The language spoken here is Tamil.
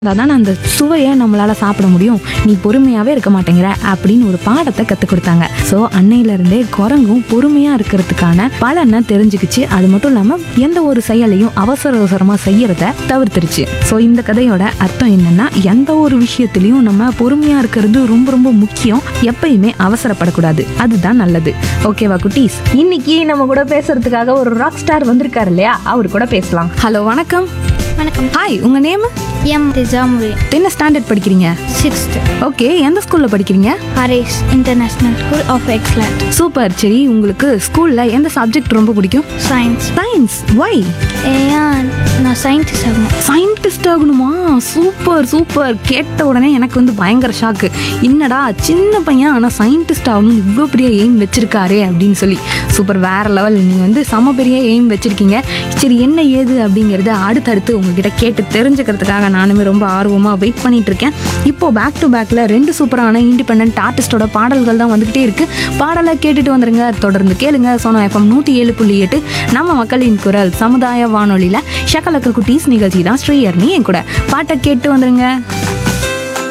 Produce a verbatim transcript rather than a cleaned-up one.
அதான் அந்த சுவையை நம்மளால சாப்பிட முடியும். நீ பொறுமையாவே இருக்க மாட்டேங்கிற அப்படின்னு ஒரு பாடத்தை கற்றுக் கொடுத்தாங்க. ஸோ அன்னையிலிருந்தே குரங்கும் பொறுமையா இருக்கிறதுக்கான பலனை தெரிஞ்சுக்கிச்சு. அது மட்டும் இல்லாம எந்த ஒரு செயலையும் அவசர அவசரமா செய்யறத தவிர்த்துருச்சு. ஸோ இந்த கதையோட அர்த்தம் என்னன்னா, எந்த ஒரு விஷயத்திலையும் நம்ம பொறுமையா இருக்கிறது ரொம்ப ரொம்ப முக்கியம். எப்பயுமே அவசரப்படக்கூடாது, அதுதான் நல்லது. ஓகேவா குட்டீஸ்? இன்னைக்கு நம்ம கூட பேசுறதுக்காக ஒரு ராக் ஸ்டார் வந்திருக்காரு இல்லையா, அவர் கூட பேசலாம். ஹலோ, வணக்கம். வணக்கம். ஹாய், உங்க நேம்? எம் திஜாமுரி. என்ன ஸ்டாண்டர்ட் படிக்கிறீங்க? சிக்ஸ்த். ஓகே, எந்த ஸ்கூல்ல படிக்கிறீங்க? ஹரேஸ் international school of excellent. Super. சரி, உங்களுக்கு ஸ்கூல்ல எந்த சப்ஜெக்ட் ரொம்ப பிடிக்கும்? சயின்ஸ். சயின்ஸ். வை? ஏன் நான் சயின்டிஸ்ட் ஆகணும். சயின்டிஸ்ட் ஆகணுமா? Super super. கேட்ட உடனே எனக்கு வந்து பயங்கர ஷாக்கு. என்னடா சின்ன பையன் ஆனால் சயின்டிஸ்ட் ஆகணும் இவ்வளோ பெரிய எய்ம் வச்சிருக்காரே அப்படின்னு சொல்லி. சூப்பர், வேற லெவல். நீங்கள் வந்து செம பெரிய எய்ம் வச்சிருக்கீங்க. சரி, என்ன ஏது அப்படிங்கிறத அடுத்தடுத்து உங்ககிட்ட கேட்டு தெரிஞ்சுக்கிறதுக்காக நானுமே ரொம்ப ஆர்வமாக வெயிட் பண்ணிட்டு இருக்கேன். இப்போ பேக் டு பேக்கில் ரெண்டு சூப்பரான இண்டிபெண்ட் ஆர்டிஸ்டோட பாடல்கள் தான் வந்துகிட்டே இருக்கு. பாடலை கேட்டுட்டு வந்துருங்க. தொடர்ந்து கேளுங்க. சோனா எஃப்எம் நூற்றி ஏழு புள்ளி எட்டு நம்ம மக்களின் குரல் சமுதாய வானொலியில் ஷக்கலக்க குட்டீஸ் நிகழ்ச்சி தான். ஸ்ரீயர்னி என் கூட பாட்டை கேட்டு வந்துருங்க.